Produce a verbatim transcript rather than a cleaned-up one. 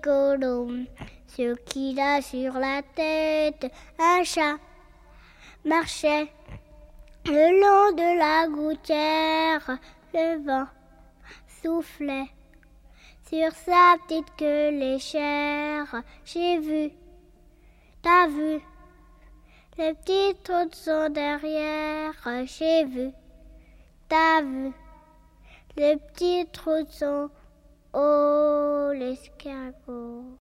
Colombe, ce qu'il a sur la tête, un chat, marchait le long de la gouttière. Le vent soufflait sur sa petite queue léchère. J'ai vu, t'as vu, les petits trous de son derrière. J'ai vu, t'as vu, les petits trous de son haut, l'escargot.